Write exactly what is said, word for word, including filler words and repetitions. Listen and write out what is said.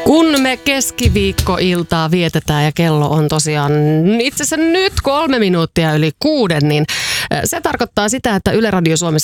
Kun me keskiviikkoiltaa vietetään ja kello on tosiaan itse asiassa nyt kolme minuuttia yli kuuden, niin se tarkoittaa sitä, että Yle Radio Suomessa